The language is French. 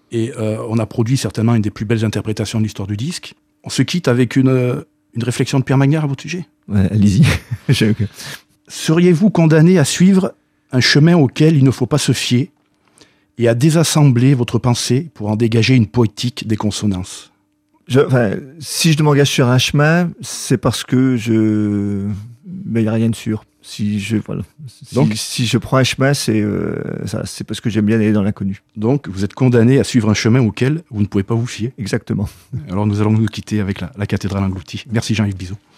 Et on a produit certainement une des plus belles interprétations de l'histoire du disque. On se quitte avec une réflexion de Pierre Magnard à votre sujet. Ouais, allez-y. Seriez-vous condamné à suivre un chemin auquel il ne faut pas se fier et à désassembler votre pensée pour en dégager une poétique des consonances? Si je m'engage sur un chemin, c'est parce que mais il n'y a rien de sûr. Si je prends un chemin, c'est parce que j'aime bien aller dans l'inconnu. Donc, vous êtes condamné à suivre un chemin auquel vous ne pouvez pas vous fier. Exactement. Alors, nous allons nous quitter avec la cathédrale engloutie. Merci Jean-Yves Bizot.